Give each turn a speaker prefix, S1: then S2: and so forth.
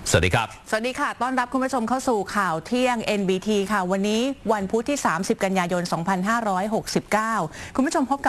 S1: สวัสดีครับ
S2: สวัสดีค่ะต้อนรับคุณผู้ชมเข้าสู่ข่าวเที่ยง NBT ค่ะวันนี้วันพุธที่ 30 กันยายน 2569 คุณผู้ชมพบกับ